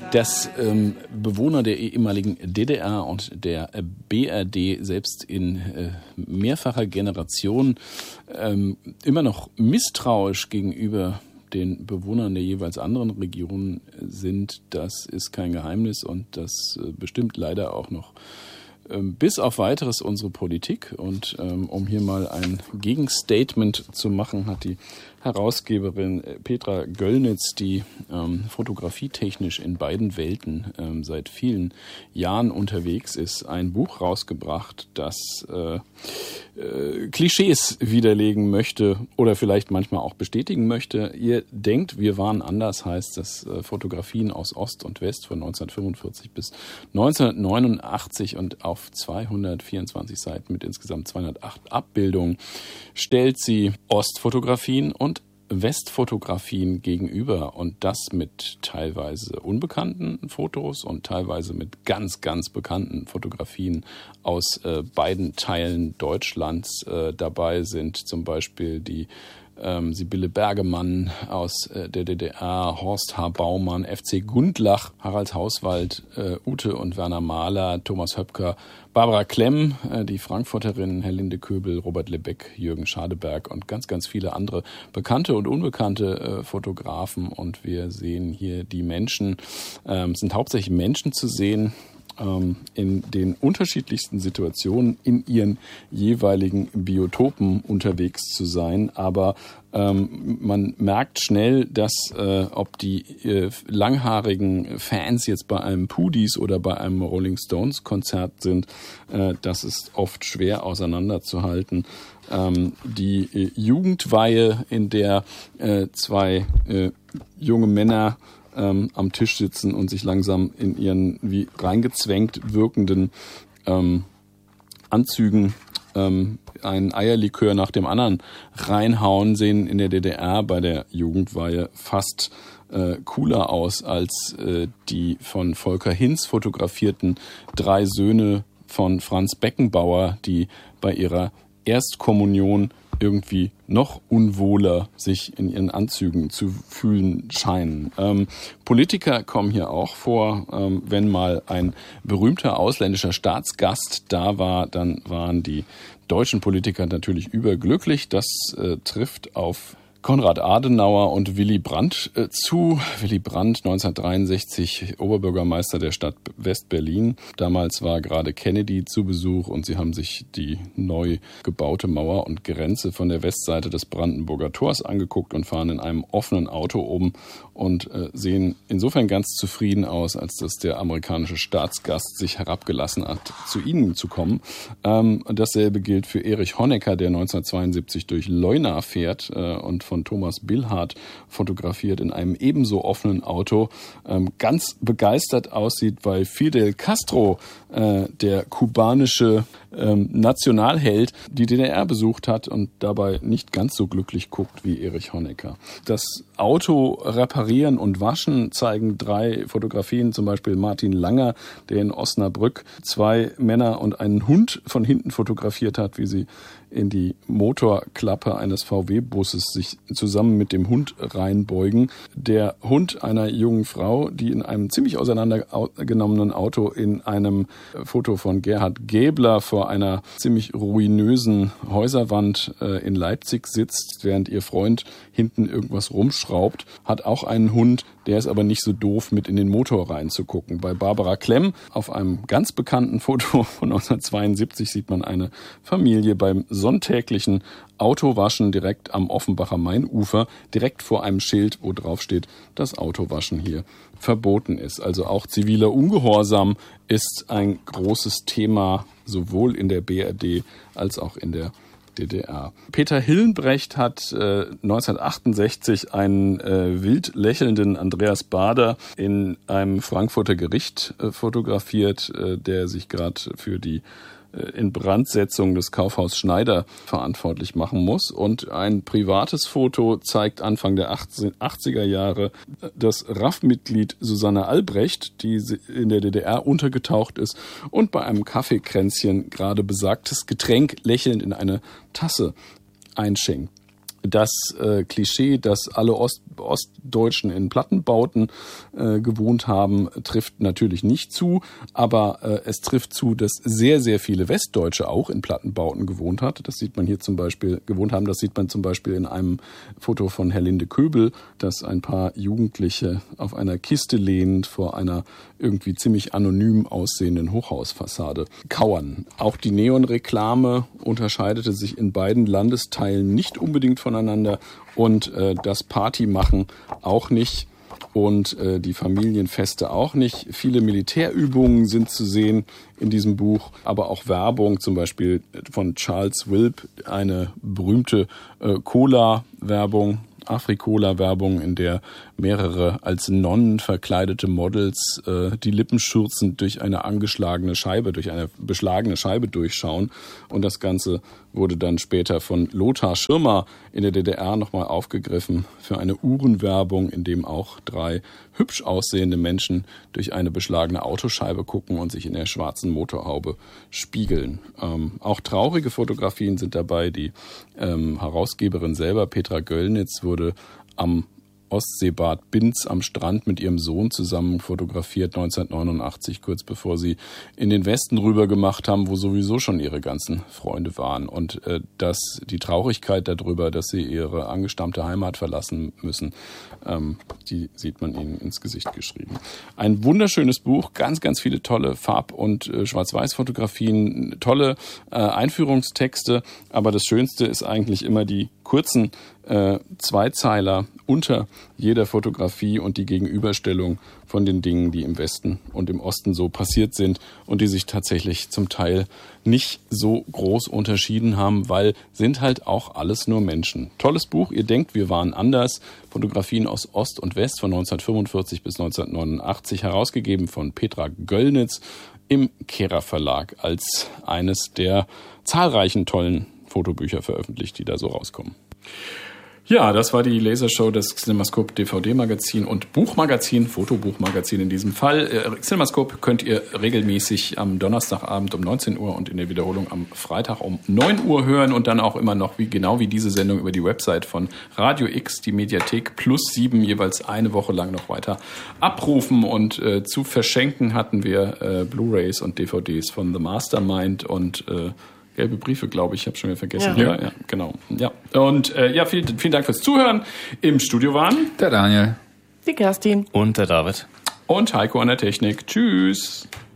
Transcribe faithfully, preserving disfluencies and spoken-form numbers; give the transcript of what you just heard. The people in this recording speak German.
Dass ähm, Bewohner der ehemaligen D D R und der B R D selbst in äh, mehrfacher Generation ähm, immer noch misstrauisch gegenüber den Bewohnern der jeweils anderen Regionen sind, das ist kein Geheimnis und das äh, bestimmt leider auch noch ähm, bis auf Weiteres unsere Politik. Und ähm, um hier mal ein Gegenstatement zu machen, hat die Herausgeberin Petra Göllnitz, die ähm, fotografietechnisch in beiden Welten ähm, seit vielen Jahren unterwegs ist, ein Buch rausgebracht, das äh, äh, Klischees widerlegen möchte oder vielleicht manchmal auch bestätigen möchte. Ihr denkt, wir waren anders, heißt das äh, Fotografien aus Ost und West von neunzehnhundertfünfundvierzig bis neunzehnhundertneunundachtzig und auf zweihundertvierundzwanzig Seiten mit insgesamt zweihundertacht Abbildungen stellt sie Ostfotografien und Westfotografien gegenüber und das mit teilweise unbekannten Fotos und teilweise mit ganz, ganz bekannten Fotografien aus äh, beiden Teilen Deutschlands. Äh, dabei sind zum Beispiel die ähm, Sibylle Bergemann aus äh, der D D R, Horst H. Baumann, F C Gundlach, Harald Hauswald, äh, Ute und Werner Mahler, Thomas Höpker, Barbara Klemm, äh, die Frankfurterin, Herr Linde Köbel, Robert Lebeck, Jürgen Schadeberg und ganz, ganz viele andere bekannte und unbekannte äh, Fotografen. Und wir sehen hier die Menschen, ähm, es sind hauptsächlich Menschen zu sehen, in den unterschiedlichsten Situationen in ihren jeweiligen Biotopen unterwegs zu sein. Aber ähm, man merkt schnell, dass äh, ob die äh, langhaarigen Fans jetzt bei einem Pudis oder bei einem Rolling Stones Konzert sind, äh, das ist oft schwer auseinanderzuhalten. Ähm, die äh, Jugendweihe, in der äh, zwei äh, junge Männer Ähm, am Tisch sitzen und sich langsam in ihren wie reingezwängt wirkenden ähm, Anzügen ähm, einen Eierlikör nach dem anderen reinhauen, sehen in der D D R bei der Jugendweihe fast äh, cooler aus als äh, die von Volker Hinz fotografierten drei Söhne von Franz Beckenbauer, die bei ihrer Erstkommunion irgendwie noch unwohler sich in ihren Anzügen zu fühlen scheinen. Ähm, Politiker kommen hier auch vor. Ähm, wenn mal ein berühmter ausländischer Staatsgast da war, dann waren die deutschen Politiker natürlich überglücklich. Das äh, trifft auf Konrad Adenauer und Willy Brandt äh, zu. Willy Brandt, neunzehnhundertdreiundsechzig Oberbürgermeister der Stadt West-Berlin. Damals war gerade Kennedy zu Besuch und sie haben sich die neu gebaute Mauer und Grenze von der Westseite des Brandenburger Tors angeguckt und fahren in einem offenen Auto um und äh, sehen insofern ganz zufrieden aus, als dass der amerikanische Staatsgast sich herabgelassen hat, zu ihnen zu kommen. Ähm, dasselbe gilt für Erich Honecker, der neunzehnhundertzweiundsiebzig durch Leuna fährt äh, und von Thomas Billhardt fotografiert in einem ebenso offenen Auto, ähm, ganz begeistert aussieht, weil Fidel Castro, äh, der kubanische ähm, Nationalheld, die D D R besucht hat und dabei nicht ganz so glücklich guckt wie Erich Honecker. Das Auto reparieren und waschen zeigen drei Fotografien, zum Beispiel Martin Langer, der in Osnabrück zwei Männer und einen Hund von hinten fotografiert hat, wie sie in die Motorklappe eines V W-Busses sich zusammen mit dem Hund reinbeugen. Der Hund einer jungen Frau, die in einem ziemlich auseinandergenommenen Auto in einem Foto von Gerhard Gäbler vor einer ziemlich ruinösen Häuserwand äh, in Leipzig sitzt, während ihr Freund hinten irgendwas rumschraubt, hat auch einen Hund, der ist aber nicht so doof, mit in den Motor reinzugucken. Bei Barbara Klemm auf einem ganz bekannten Foto von neunzehnhundertzweiundsiebzig sieht man eine Familie beim sonntäglichen Autowaschen direkt am Offenbacher Mainufer, direkt vor einem Schild, wo drauf steht, dass Autowaschen hier verboten ist. Also auch ziviler Ungehorsam ist ein großes Thema, sowohl in der B R D als auch in der D D R. Peter Hillenbrecht hat äh, neunzehnhundertachtundsechzig einen äh, wild lächelnden Andreas Baader in einem Frankfurter Gericht äh, fotografiert, äh, der sich gerade für die Inbrandsetzung des Kaufhaus Schneider verantwortlich machen muss. Und ein privates Foto zeigt Anfang der achtziger Jahre das R A F-Mitglied Susanne Albrecht, die in der D D R untergetaucht ist und bei einem Kaffeekränzchen gerade besagtes Getränk lächelnd in eine Tasse einschenkt. Das äh, Klischee, dass alle Ost- Ostdeutschen in Plattenbauten äh, gewohnt haben, trifft natürlich nicht zu, aber äh, es trifft zu, dass sehr, sehr viele Westdeutsche auch in Plattenbauten gewohnt hat. Das sieht man hier zum Beispiel, gewohnt haben, das sieht man zum Beispiel in einem Foto von Herlinde Köbel, dass ein paar Jugendliche auf einer Kiste lehnend vor einer irgendwie ziemlich anonym aussehenden Hochhausfassade kauern. Auch die Neonreklame unterscheidete sich in beiden Landesteilen nicht unbedingt von voneinander und äh, das Partymachen auch nicht und äh, die Familienfeste auch nicht. Viele Militärübungen sind zu sehen in diesem Buch, aber auch Werbung, zum Beispiel von Charles Wilp, eine berühmte äh, Cola-Werbung, Afri-Cola-Werbung, in der mehrere als Nonnen verkleidete Models äh, die Lippen schürzend durch eine angeschlagene Scheibe, durch eine beschlagene Scheibe durchschauen. Und das Ganze wurde dann später von Lothar Schirmer in der D D R nochmal aufgegriffen für eine Uhrenwerbung, in dem auch drei hübsch aussehende Menschen durch eine beschlagene Autoscheibe gucken und sich in der schwarzen Motorhaube spiegeln. Ähm, auch traurige Fotografien sind dabei. Die ähm, Herausgeberin selber, Petra Göllnitz, wurde am Ostseebad Binz am Strand mit ihrem Sohn zusammen fotografiert, neunzehnhundertneunundachtzig, kurz bevor sie in den Westen rüber gemacht haben, wo sowieso schon ihre ganzen Freunde waren. Und äh, dass die Traurigkeit darüber, dass sie ihre angestammte Heimat verlassen müssen, ähm, die sieht man ihnen ins Gesicht geschrieben. Ein wunderschönes Buch, ganz, ganz viele tolle Farb- und äh, Schwarz-Weiß-Fotografien, tolle äh, Einführungstexte, aber das Schönste ist eigentlich immer die kurzen äh, Zweizeiler unter jeder Fotografie und die Gegenüberstellung von den Dingen, die im Westen und im Osten so passiert sind und die sich tatsächlich zum Teil nicht so groß unterschieden haben, weil sind halt auch alles nur Menschen. Tolles Buch, ihr denkt, wir waren anders. Fotografien aus Ost und West von neunzehnhundertfünfundvierzig bis neunzehnhundertneunundachtzig, herausgegeben von Petra Göllnitz im Kehrer Verlag als eines der zahlreichen tollen Fotobücher veröffentlicht, die da so rauskommen. Ja, das war die Lasershow des CinemaScope D V D-Magazin und Buchmagazin, Fotobuchmagazin in diesem Fall. Äh, CinemaScope könnt ihr regelmäßig am Donnerstagabend um neunzehn Uhr und in der Wiederholung am Freitag um neun Uhr hören und dann auch immer noch, wie genau wie diese Sendung, über die Website von Radio X, die Mediathek plus sieben, jeweils eine Woche lang noch weiter abrufen. Und äh, zu verschenken hatten wir äh, Blu-rays und D V Ds von The Mastermind und äh, gelbe Briefe, glaube ich, ich habe schon wieder vergessen. Ja, ja, ja genau. Ja. Und äh, ja, vielen, vielen Dank fürs Zuhören. Im Studio waren der Daniel, die Kerstin und der David und Heiko an der Technik. Tschüss.